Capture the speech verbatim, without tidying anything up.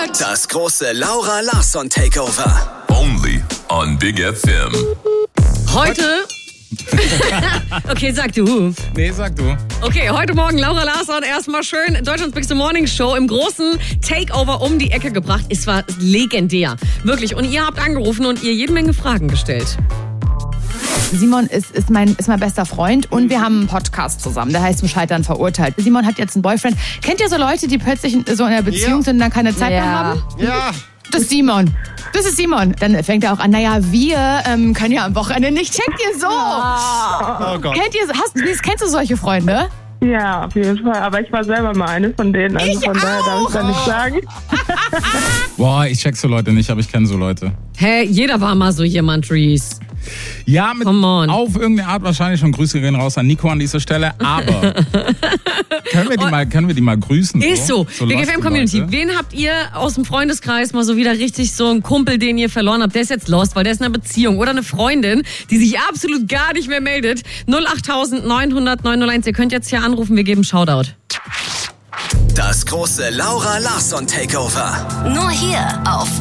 Das große Laura Larsson Takeover. Only on Big F M. Heute... Okay, sag du. Nee, sag du. Okay, heute Morgen Laura Larsson erstmal schön Deutschlands Bigste Morning Show im großen Takeover um die Ecke gebracht. Es war legendär. Wirklich. Und ihr habt angerufen und ihr jede Menge Fragen gestellt. Simon ist, ist, mein, ist mein bester Freund und wir haben einen Podcast zusammen, der heißt Zum Scheitern verurteilt. Simon hat jetzt einen Boyfriend. Kennt ihr so Leute, die plötzlich so in einer Beziehung Ja. sind und dann keine Zeit Ja. mehr haben? Ja. Das ist Simon. Das ist Simon. Dann fängt er auch an, naja, wir ähm, können ja am Wochenende nicht. Checkt ihr so? Oh Gott. Kennt ihr, hast, kennst du solche Freunde? Ja, auf jeden Fall. Aber ich war selber mal eine von denen. Also Ich von daher darf ich da nicht sagen. Boah, ich check so Leute nicht, aber ich kenne so Leute. Hä, jeder war mal so jemand, Reese. Ja, mit Come on. auf irgendeine Art wahrscheinlich schon. Grüße gehen raus an Nico an dieser Stelle. Aber können wir die mal, können wir die mal grüßen? Ist so. Big F lustige M Community. Leute. Wen habt ihr aus dem Freundeskreis mal so wieder richtig so einen Kumpel, den ihr verloren habt? Der ist jetzt lost, weil der ist in einer Beziehung. Oder eine Freundin, die sich absolut gar nicht mehr meldet. null acht neun null null neun null eins. Ihr könnt jetzt hier anrufen. Wir geben Shoutout. Das große Laura Larsson Takeover. Nur hier auf